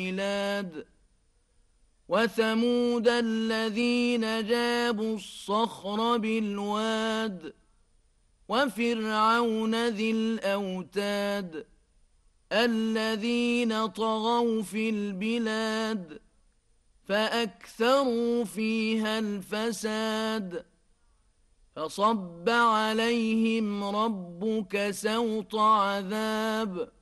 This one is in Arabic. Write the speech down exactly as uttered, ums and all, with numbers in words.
البلاد وثمود الذين جابوا الصخر بالواد وفرعون ذي الأوتاد الذين طغوا في البلاد فأكثروا فيها الفساد فصب عليهم ربك سوط عذاب